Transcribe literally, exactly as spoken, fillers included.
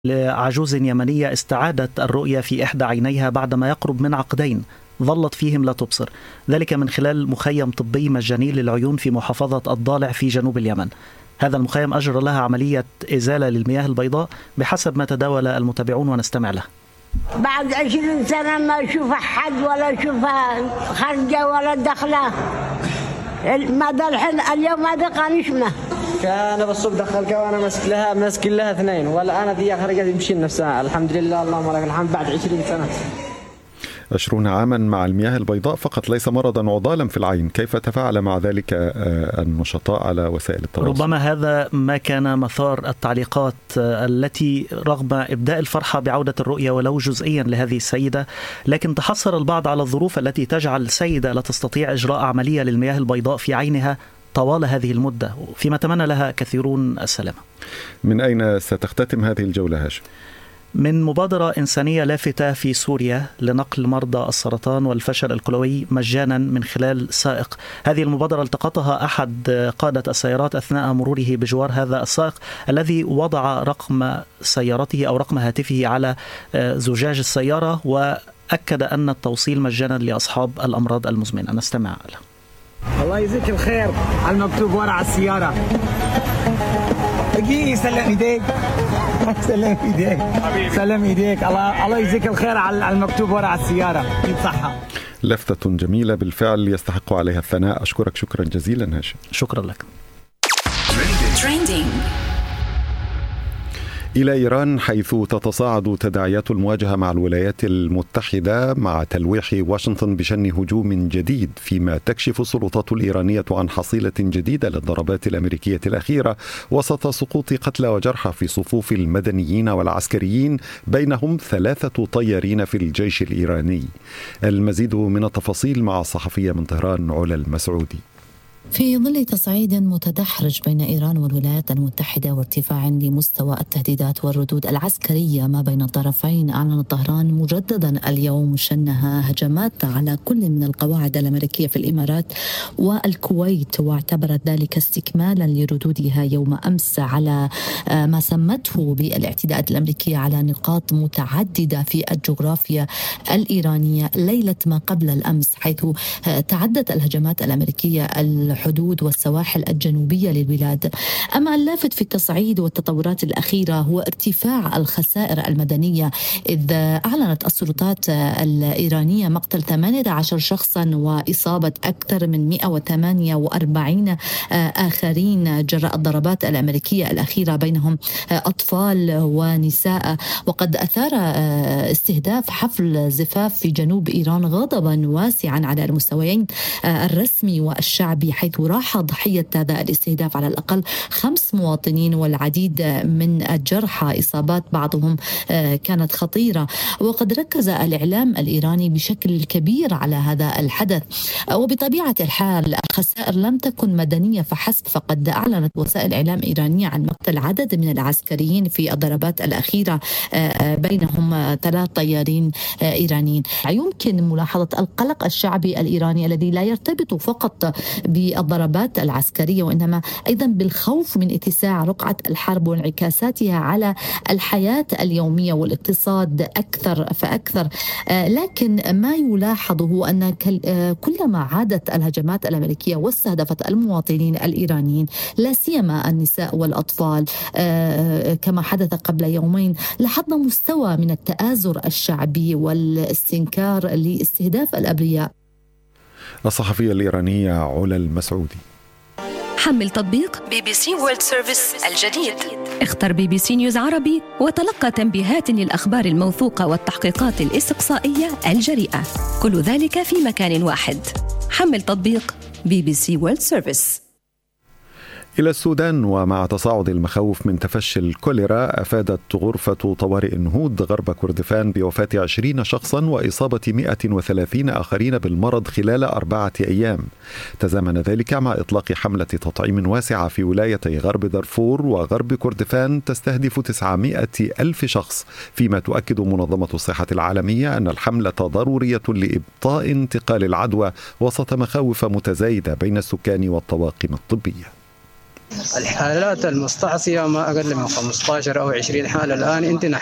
لعجوز يمنية استعادت الرؤية في إحدى عينيها بعدما يقرب من عقدين ظلت فيهم لا تبصر، ذلك من خلال مخيم طبي مجاني للعيون في محافظة الضالع في جنوب اليمن. هذا المخيم أجرى لها عملية إزالة للمياه البيضاء بحسب ما تداول المتابعون، ونستمع له. بعد عشرين سنة ما أشوف حد ولا أشوفها خارجة ولا داخلة. ماذا الحين اليوم ماذا قانشمه كان بالصبح دخل وانا ماسك لها ماسك لها اثنين، ولا انا ذي خرجت يمشي نفسها. الحمد لله اللهم لك الحمد بعد عشرين سنة. عشرون عاما مع المياه البيضاء فقط، ليس مرضا عضالا في العين. كيف تفاعل مع ذلك النشطاء على وسائل التواصل؟ ربما هذا ما كان مثار التعليقات التي رغم إبداء الفرحة بعودة الرؤية ولو جزئيا لهذه السيدة، لكن تحسر البعض على الظروف التي تجعل السيدة لا تستطيع إجراء عملية للمياه البيضاء في عينها طوال هذه المدة، فيما تمنى لها كثيرون السلامة. من أين ستختتم هذه الجولة هاشم؟ من مبادرة إنسانية لافتة في سوريا لنقل مرضى السرطان والفشل الكلوي مجانا من خلال سائق. هذه المبادرة التقطها أحد قادة السيارات أثناء مروره بجوار هذا السائق الذي وضع رقم سيارته أو رقم هاتفه على زجاج السيارة، وأكد أن التوصيل مجانا لأصحاب الأمراض المزمنة. نستمع له. الله يجزيك الخير على المكتوب ورا على السيارة. اجي سلم ايديك سلم ايديك سلم ايديك الله الله يجزيك الخير على المكتوب ورا على السيارة. صحة. لفتة جميلة بالفعل يستحق عليها الثناء. أشكرك شكرا جزيلا هاشم. شكرا لك. إلى إيران، حيث تتصاعد تداعيات المواجهة مع الولايات المتحدة مع تلويح واشنطن بشن هجوم جديد، فيما تكشف السلطات الإيرانية عن حصيلة جديدة للضربات الأمريكية الأخيرة وسط سقوط قتلى وجرحى في صفوف المدنيين والعسكريين، بينهم ثلاثة طيارين في الجيش الإيراني. المزيد من التفاصيل مع الصحفية من طهران علا المسعودي. في ظل تصعيد متدحرج بين إيران والولايات المتحدة وارتفاع لمستوى التهديدات والردود العسكرية ما بين الطرفين، أعلن طهران مجددا اليوم شنها هجمات على كل من القواعد الأمريكية في الإمارات والكويت، واعتبرت ذلك استكمالا لردودها يوم أمس على ما سمته بالاعتداءات الأمريكية على نقاط متعددة في الجغرافيا الإيرانية ليلة ما قبل الأمس، حيث تعدت الهجمات الأمريكية الحدود والسواحل الجنوبية للبلاد. أما اللافت في التصعيد والتطورات الأخيرة هو ارتفاع الخسائر المدنية، إذ أعلنت السلطات الإيرانية مقتل ثمانية عشر شخصا وإصابة أكثر من مئة وثمانية وأربعين آخرين جراء الضربات الأمريكية الأخيرة، بينهم أطفال ونساء. وقد أثار استهداف حفل زفاف في جنوب إيران غضبا واسعا على المستويين الرسمي والشعبي، حيث راح ضحية هذا الاستهداف على الأقل خمس مواطنين والعديد من الجرحى، إصابات بعضهم كانت خطيرة. وقد ركز الإعلام الإيراني بشكل كبير على هذا الحدث، وبطبيعة الحال الخسائر لم تكن مدنية فحسب، فقد أعلنت وسائل إعلام إيرانية عن مقتل عدد من العسكريين في الضربات الأخيرة، بينهم ثلاث طيارين إيرانيين. يمكن ملاحظة القلق الشعبي الإيراني الذي لا يرتبط فقط بالضربات العسكرية، وإنما أيضا بالخوف من اتساع رقعة الحرب وانعكاساتها على الحياة اليومية والاقتصاد أكثر فأكثر. لكن ما يلاحظ هو أن كلما عادت الهجمات الأمريكية واستهدفت المواطنين الإيرانيين، لا سيما النساء والأطفال كما حدث قبل يومين، لاحظنا مستوى من التآزر الشعبي والاستنكار لاستهداف الأبرياء. الصحفية الإيرانية علا المسعودي. حمل تطبيق بي بي سي وورلد سيرفيس الجديد، اختر بي بي سي نيوز عربي وتلقى تنبيهات للأخبار الموثوقة والتحقيقات الاستقصائية الجريئة، كل ذلك في مكان واحد. حمل تطبيق بي بي سي وورلد سيرفيس. إلى السودان، ومع تصاعد المخاوف من تفشي الكوليرا، أفادت غرفة طوارئ النهوض غرب كردفان بوفاة عشرين شخصا وإصابة مئة وثلاثين آخرين بالمرض خلال أربعة أيام. تزامن ذلك مع إطلاق حملة تطعيم واسعة في ولايتي غرب دارفور وغرب كردفان تستهدف تسعمئة ألف شخص، فيما تؤكد منظمة الصحة العالمية أن الحملة ضرورية لإبطاء انتقال العدوى وسط مخاوف متزايدة بين السكان والطواقم الطبية. الحالات المستعصية ما أقل من خمسة عشر أو عشرين حالة الآن. عندنا